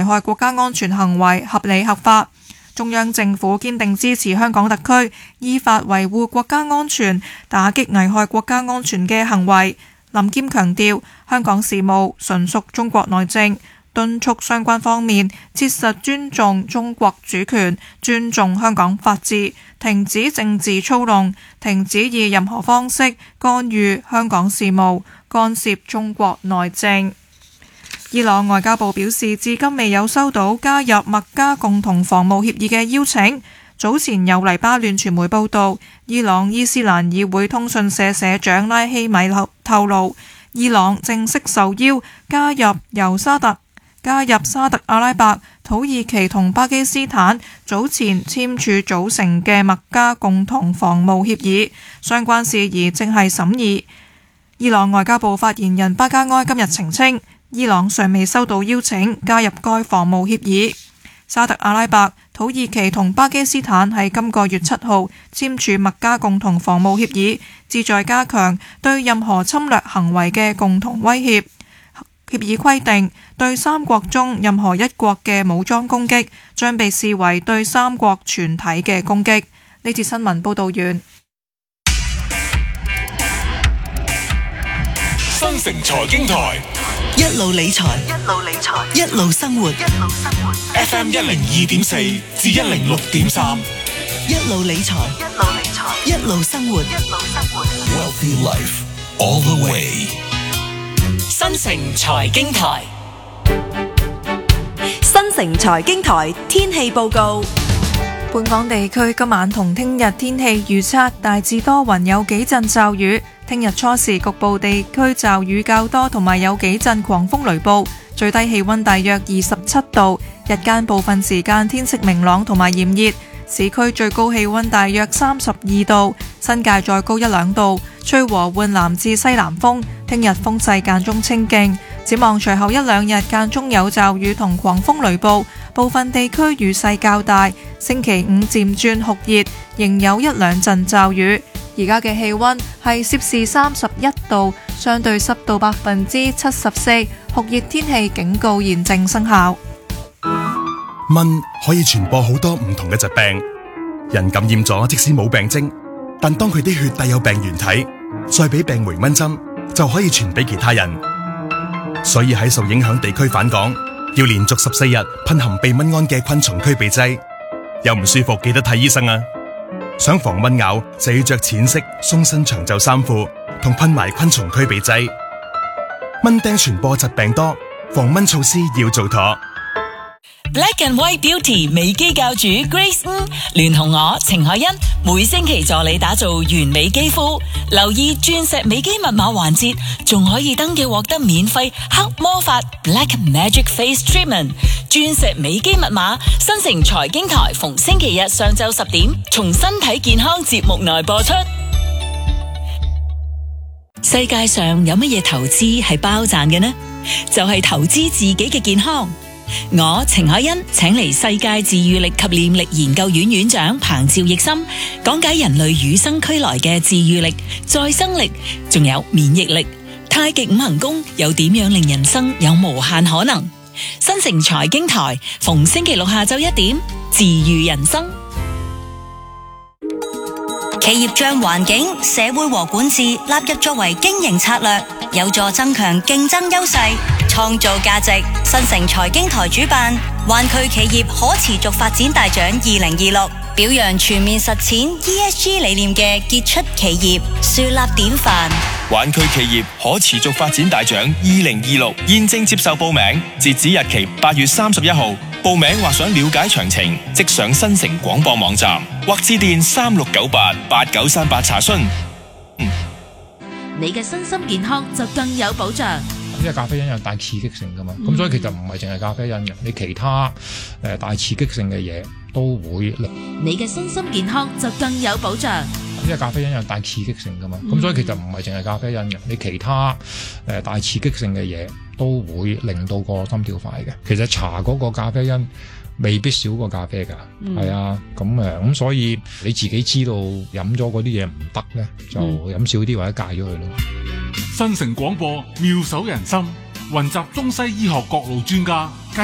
害國家安全行為合理合法。中央政府堅定支持香港特區依法維護國家安全，打擊危害國家安全嘅行為。林謙強調，香港事務純屬中國內政，敦促相關方面切實尊重中國主權，尊重香港法治，停止政治操弄，停止以任何方式干預香港事務，干涉中國內政。伊朗外交部表示，至今未有收到加入麥加共同防務協議嘅邀請。早前有黎巴嫩傳媒報道，伊朗伊斯蘭議會通訊社社長拉希米透露，伊朗正式受邀加入沙特阿拉伯、土耳其同巴基斯坦早前簽署組成嘅麥加共同防務協議，相關事宜正係審議。伊朗外交部發言人巴加埃今日澄清，伊朗尚未收到邀請加入該防務協議。沙特阿拉伯、土耳其同巴基斯坦喺今個月7號簽署麥加共同防務協議，旨在加強對任何侵略行為嘅共同威脅。協議規定，對三國中任何一國嘅武裝攻擊將被視為對三國全體嘅攻擊。呢節新聞報道完。 新城財經台， 一路理財，一路生活。 FM 102.4至106.3， 一路理財，一路生活。 Wealthy Life all the way。 新城財經台， 新城財經台天氣報告。 本港地區今晚同聽日天氣預測大致多雲，有幾陣驟雨。聽日初時局部地區驟雨較多，同埋有幾陣狂風雷暴。最低氣溫大約27度，日間部分時間天色明朗同埋炎熱。市區最高氣溫大約32度，新界再高1-2度，吹和緩南至西南風。聽日風勢間中清勁，展望隨後1-2日間中有驟雨同狂風雷暴，部分地區雨勢較大。星期五漸轉酷熱，仍有1-2陣驟雨。而家嘅氣溫係攝氏31度，相對濕度74%，酷熱天氣警告現正生效。 蚊可以傳播好多唔同嘅疾病，人感染咗即使冇病徵，但當佢啲血帶有病原體，再俾病媒蚊針，就可以傳俾其他人。所以喺受影響地區返港，要連續14日噴含避蚊胺嘅昆蟲驅避劑。有唔舒服記得睇醫生啊！想防蚊咬就要着淺色鬆身長袖衫褲，同噴埋昆蟲驅避劑。蚊叮傳播疾病多，防蚊措施要做妥。 Black and White Beauty 美肌教主 Grace 聯同我程海欣，每星期助你打造完美肌膚。留意鑽石美肌密碼環節，仲可以登記獲得免費黑魔法 Black Magic Face Treatment。鑽石美肌密碼，新城財經台逢星期日上晝10點，從身體健康節目內播出。世界上有乜嘢投資係包賺嘅呢？就係投資自己嘅健康。我程海欣請嚟世界治癒力及念力研究院院長彭趙奕森，講解人類與生俱來嘅治癒力、再生力，仲有免疫力。太極五行功又點樣令人生有無限可能？新城財經台逢星期六下晝1點，治癒人生。 企業將環境、社會和管治納入作為經營策略，有助增強競爭優勢，創造價值。新城財經台主辦灣區企業可持續發展大獎2026，表揚全面實踐 ESG 理念嘅傑出企業，樹立典範。 灣區企業可持續發展大獎2026現正接受報名，截止日期8月31號。報名或想了解詳情，即上新城廣播網站或致電36988938查詢。 你嘅身心健康就更有保障。 因為咖啡因有帶刺激性噶嘛，咁所以其實唔係淨係咖啡因嘅，你其他帶刺激性嘅嘢都會令你嘅身心健康就更有保障。 因為咖啡因有帶刺激性噶嘛，咁所以其實唔係淨係咖啡因嘅，你其他帶刺激性嘅嘢都會令到個心跳快嘅。其實茶嗰個咖啡因未必少過咖啡噶，係啊，咁所以你自己知道飲咗嗰啲嘢唔得咧，就飲少啲或者戒咗佢咯。 新城廣播妙手仁心，雲集中西醫學各路專家。